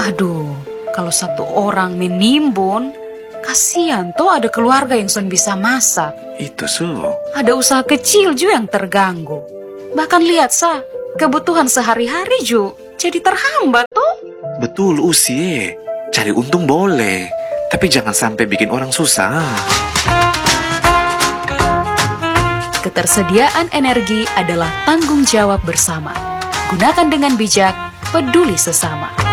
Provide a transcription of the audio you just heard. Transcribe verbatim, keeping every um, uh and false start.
Aduh, kalau satu orang menimbun, kasihan toh ada keluarga yang sudah bisa masak. Itu su. Ada usaha kecil juga yang terganggu. Bahkan lihat sa, kebutuhan sehari-hari juga jadi terhambat toh. Betul usi, cari untung boleh, tapi jangan sampai bikin orang susah. Ketersediaan energi adalah tanggung jawab bersama. Gunakan dengan bijak, peduli sesama.